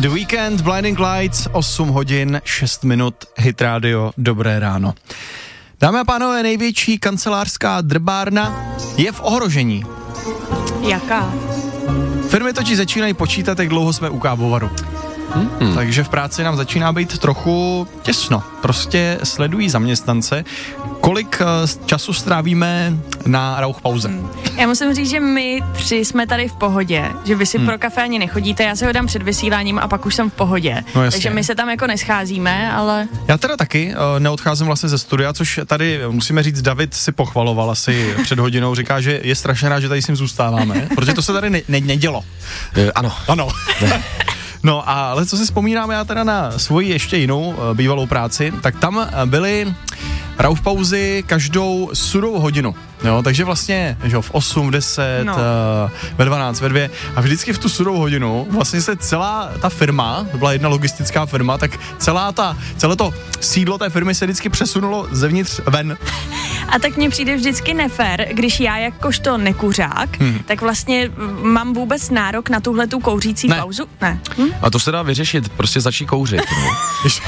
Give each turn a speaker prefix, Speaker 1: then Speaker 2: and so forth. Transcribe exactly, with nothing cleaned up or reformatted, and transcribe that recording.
Speaker 1: The Weekend, Blinding Lights, osm hodin, šest minut, Hit Radio, dobré ráno. Dámy a pánové, největší kancelářská drbárna je v ohrožení.
Speaker 2: Jaká?
Speaker 1: Firmy totiž začínají počítat, jak dlouho jsme u kávovaru. Hmm. Takže v práci nám začíná být trochu těsno. Prostě sledují zaměstnance, kolik času strávíme na rauchpauze. Hmm.
Speaker 2: Já musím říct, že my tři jsme tady v pohodě, že vy si hmm. pro kafe ani nechodíte, já se ho dám před vysíláním a pak už jsem v pohodě.
Speaker 1: No
Speaker 2: takže my se tam jako nescházíme, ale...
Speaker 1: Já teda taky uh, neodcházím vlastně ze studia, což tady musíme říct, David si pochvaloval asi před hodinou, říká, že je strašně rád, že tady s ním zůstáváme, protože to se tady ne- ne- nedělo.
Speaker 3: Uh, ano.
Speaker 1: Ano. No ale co si vzpomínám já teda na svoji ještě jinou uh, bývalou práci, tak tam uh, byly rauchpauzy každou sudou hodinu. Jo, takže vlastně, že v osm, v deset, no. uh, ve dvanáct, ve dvě a vždycky v tu sudou hodinu vlastně se celá ta firma, to byla jedna logistická firma, tak celá ta, celé to sídlo té firmy se vždycky přesunulo zevnitř ven.
Speaker 2: A tak mně přijde vždycky nefér, když já jakožto nekuřák, hmm. tak vlastně mám vůbec nárok na tuhle tu kouřící
Speaker 1: ne.
Speaker 2: pauzu? Ne. Hm?
Speaker 3: A to se dá vyřešit, prostě začít kouřit.